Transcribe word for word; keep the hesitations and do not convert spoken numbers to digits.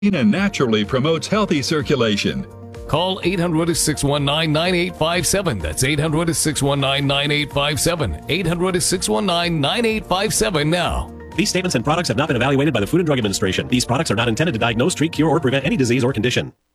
and naturally promotes healthy circulation. Call eight hundred, six one nine, nine eight five seven. That's eight hundred, six one nine, nine eight five seven. eight hundred, six one nine, nine eight five seven now. These statements and products have not been evaluated by the Food and Drug Administration. These products are not intended to diagnose, treat, cure, or prevent any disease or condition.